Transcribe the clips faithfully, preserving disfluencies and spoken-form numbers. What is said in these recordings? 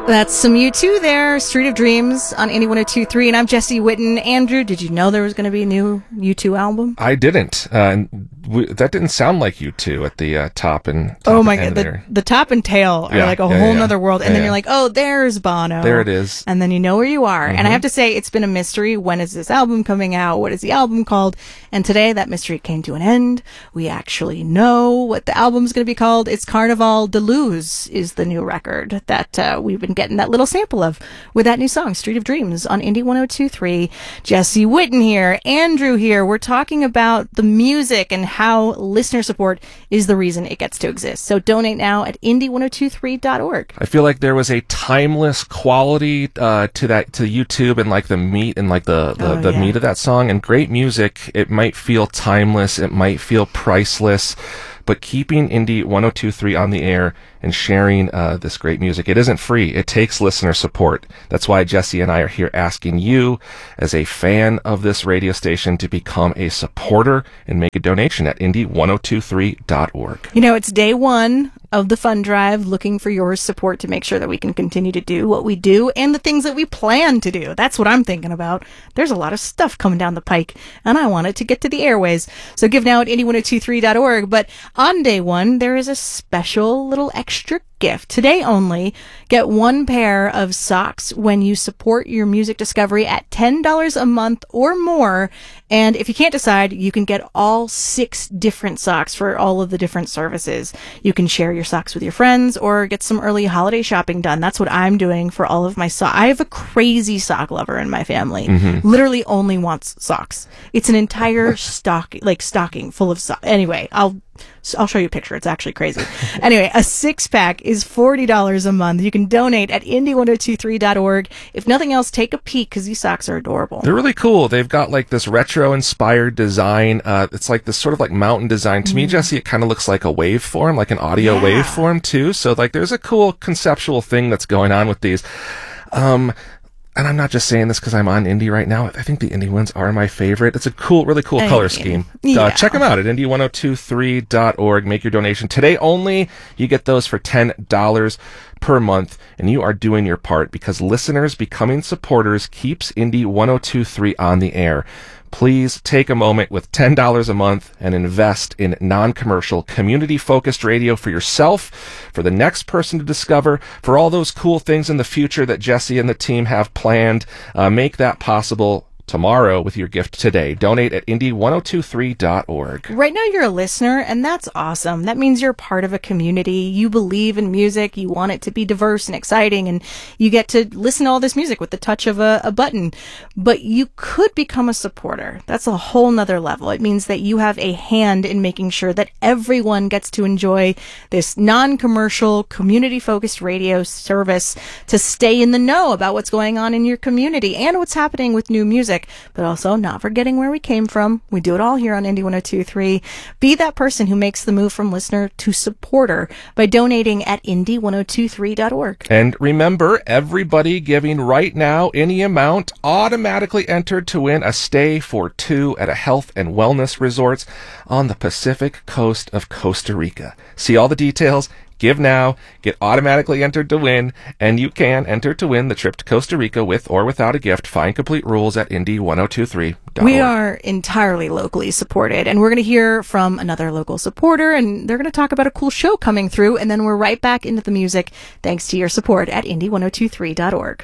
That's some U two there, Street of Dreams on Indie one oh two point three, and I'm Jesse Witten. Andrew, did you know there was going to be a new U two album? I didn't. Uh, and we, that didn't sound like U two at the uh, top and top Oh my god, the, the top and tail are yeah, like a yeah, whole yeah, nother world, and yeah, then yeah. you're like, oh, there's Bono. There it is. And then you know where you are. Mm-hmm. And I have to say, it's been a mystery. When is this album coming out? What is the album called? And today, that mystery came to an end. We actually know what the album's going to be called. It's Carnival de Luz is the new record that uh, we've been getting that little sample of with that new song, Street of Dreams, on Indie one oh two point three. Jesse Witten here, Andrew here. We're talking about the music and how listener support is the reason it gets to exist. So donate now at indie one oh two three dot org. I feel like there was a timeless quality uh, to that, to YouTube and like the meat and like the, the, Oh, the yeah. meat of that song, and great music. It might feel timeless. It might feel priceless. But keeping Indie one oh two point three on the air and sharing uh, this great music, it isn't free. It takes listener support. That's why Jesse and I are here asking you, as a fan of this radio station, to become a supporter and make a donation at indie one oh two three dot org. You know, it's day one of the fund drive, looking for your support to make sure that we can continue to do what we do and the things that we plan to do. That's what I'm thinking about. There's a lot of stuff coming down the pike, and I want it to get to the airways. So give now at indie one oh two three dot org. But on day one, there is a special little extra gift. Today only, get one pair of socks when you support your music discovery at ten dollars a month or more. And if you can't decide, you can get all six different socks for all of the different services. You can share your socks with your friends or get some early holiday shopping done. That's what I'm doing for all of my socks. I have a crazy sock lover in my family. Mm-hmm. Literally only wants socks. It's an entire stock, like stocking full of socks. Anyway, I'll I'll show you a picture. It's actually crazy. Anyway, a six pack is forty dollars a month. You can donate at indie one oh two three dot org. If nothing else, take a peek because these socks are adorable. They're really cool. They've got like this retro inspired design. Uh, it's like this sort of like mountain design. To mm. me, Jesse, it kind of looks like a waveform, like an audio Yeah. waveform too. So like there's a cool conceptual thing that's going on with these. Um, And I'm not just saying this because I'm on Indie right now. I think the Indie ones are my favorite. It's a cool, really cool I color mean, scheme. yeah. Uh, check them out at indie one oh two three dot org. Make your donation. Today only, you get those for ten dollars per month, and you are doing your part because listeners becoming supporters keeps Indie one oh two three on the air. Please take a moment with ten dollars a month and invest in non-commercial, community-focused radio for yourself, for the next person to discover, for all those cool things in the future that Jesse and the team have planned. Uh, make that possible tomorrow with your gift today. Donate at indie one oh two three dot org. Right now you're a listener, and that's awesome. That means you're part of a community. You believe in music. You want it to be diverse and exciting, and you get to listen to all this music with the touch of a, a button. But you could become a supporter. That's a whole nother level. It means that you have a hand in making sure that everyone gets to enjoy this non-commercial, community-focused radio service to stay in the know about what's going on in your community and what's happening with new music. But also not forgetting where we came from. We do it all here on Indie one oh two three. Be that person who makes the move from listener to supporter by donating at indie one oh two three dot org. And remember, everybody giving right now any amount automatically entered to win a stay for two at a health and wellness resorts on the Pacific coast of Costa Rica. See all the details. Give now, get automatically entered to win, and you can enter to win the trip to Costa Rica with or without a gift. Find complete rules at indie one oh two three dot org. We are entirely locally supported, and we're going to hear from another local supporter, and they're going to talk about a cool show coming through, and then we're right back into the music thanks to your support at indie one oh two three dot org.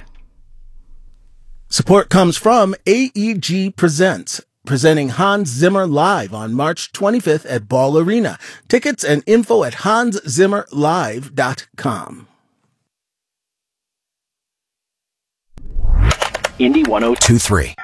Support comes from A E G Presents, presenting Hans Zimmer live on March twenty-fifth at Ball Arena. Tickets and info at hans zimmer live dot com. Indie one oh two three.